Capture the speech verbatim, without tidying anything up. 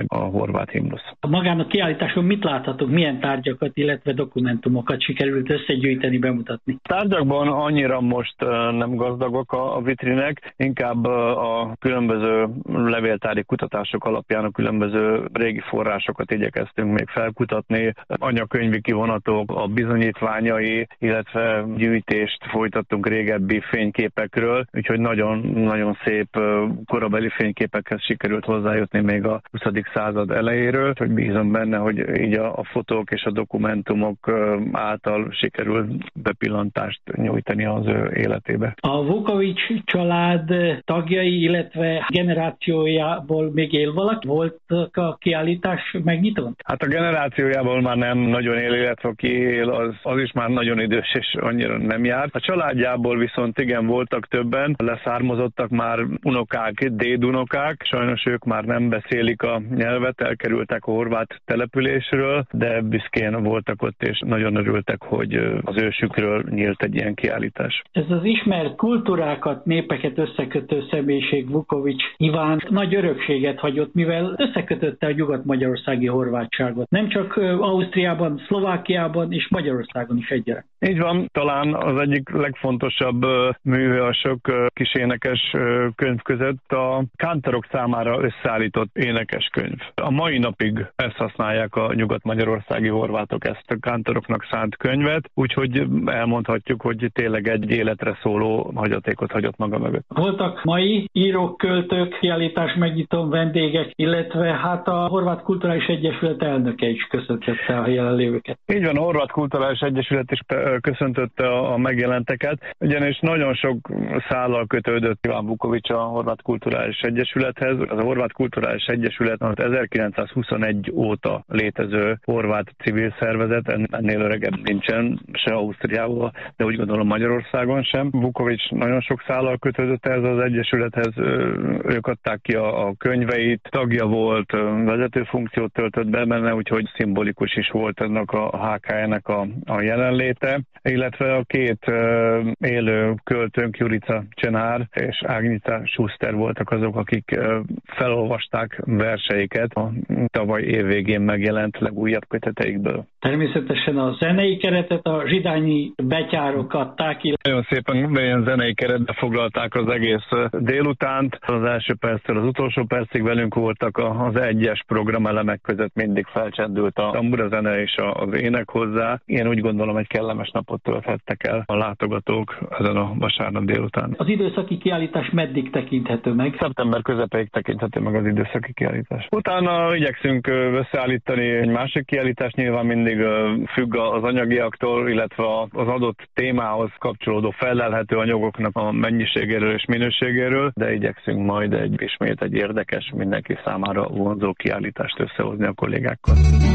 a horvát himnusz. Magán a kiállításon mit láthatunk, milyen tárgyakat, illetve dokumentumokat sikerült összegyűjteni, bemutatni? Tárgyakban annyira most nem gazdagok a vitrinek, inkább a különböző levéltári kutatások alapján a különböző régi forrásokat igyekeztünk még felkutatni, anyakönyvi kivonatok, a bizonyítványai, illetve gyűjtést folytattunk régebbi fényképekről, úgyhogy nagyon, nagyon szép korabeli fényképekhez sikerült hozzájutni még a huszadik század elejéről, hogy bízom benne, hogy így a, a fotók és a dokumentumok által sikerül bepillantást nyújtani az ő életébe. A Vukovics család tagjai, illetve generációjából még él valaki? Voltak a kiállítás megnyitón? Hát a generációjából már nem nagyon él, illetve aki él, az, az is már nagyon idős és annyira nem jár. A családjából viszont igen voltak többen, leszármazottak már unokák, dédunokák, sajnos ők már nem beszélik a nyelvet, elkerültek a horvát településről, de büszkén voltak ott, és nagyon örültek, hogy az ősükről nyílt egy ilyen kiállítás. Ez az ismert kultúrákat, népeket összekötő személyiség Vukovics Iván nagy örökséget hagyott, mivel összekötötte a nyugat-magyarországi horvátságot. Nem csak Ausztriában, Szlovákiában és Magyarországon is egyaránt. Így van, talán az egyik legfontosabb műve a sok kis énekes könyv között a kántorok számára összeállított énekeskönyv. A mai napig ezt használják a nyugat-magyarországi horvátok, ezt a kántoroknak szánt könyvet, úgyhogy elmondhatjuk, hogy tényleg egy életre szóló hagyatékot hagyott maga mögött. Voltak mai írók, költők, kiállítás megnyitó vendégek, illetve hát a Horvát Kulturális Egyesület elnöke is köszöntötte a jelenlévőket. Így van, a Horvát Kulturális Egyesület is köszöntötte a megjelenteket, ugyanis nagyon sok szállal kötődött Iván Vukovics a Horvát Kulturális Egyesülethez. Az a Horvát Kulturális Egyesület az ezerkilencszázhuszonegy óta létező horvát civil szervezet, ennél öregebb nincsen se Ausztriában, de úgy gondolom Magyarországon sem. Vukovics nagyon sok szállal kötődött ez az egyesülethez, ők adták ki a, a könyveit, tagja volt, vezető funkciót töltött be benne, úgyhogy szimbolikus is volt ennek a há ká é-nek a, a jelenléte, illetve a két uh, élő költőnk, Jurica Csenár és Ágnice Schuster voltak azok, akik uh, felolvasták verseiket a tavaly évvégén megjelent legújabb köteteikből. Természetesen a zenei keretet a zsidányi betyárok adták. Nagyon szépen ilyen zenei keretbe foglalták az egész délutánt. Az első perctől az utolsó percig velünk voltak, az egyes programelemek között mindig felcsendült a tamburazene és az ének hozzá. Én úgy gondolom, egy kellemes napot tölthettek el a látogatók ezen a vasárnap délután. Az időszaki kiállítás meddig tekinthető meg? Szeptember közepéig tekinthető meg az időszaki kiállítás. Utána igyekszünk összeállítani egy másik kiállítást, nyilván mindig függ az anyagiaktól, illetve az adott témához kapcsolódó felelhető anyagoknak a mennyiségéről és minőségéről, de igyekszünk majd egy ismét egy érdekes, mindenki számára vonzó kiállítást összehozni a kollégákkal.